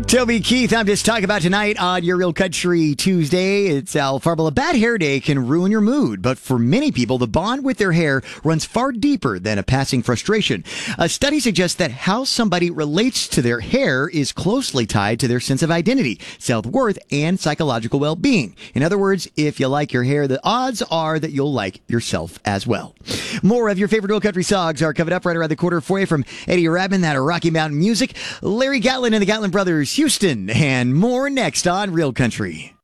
Toby Keith, I'm just talking about tonight on Your Real Country Tuesday. It's Al Farble. A bad hair day can ruin your mood, but for many people, the bond with their hair runs far deeper than a passing frustration. A study suggests that how somebody relates to their hair is closely tied to their sense of identity, self-worth, and psychological well-being. In other words, if you like your hair, the odds are that you'll like yourself as well. More of your favorite Real Country songs are coming up right around the corner for you from Eddie Rabin, that Rocky Mountain Music, Larry Gatlin and the Gatlin Brothers, Houston, and more next on Real Country.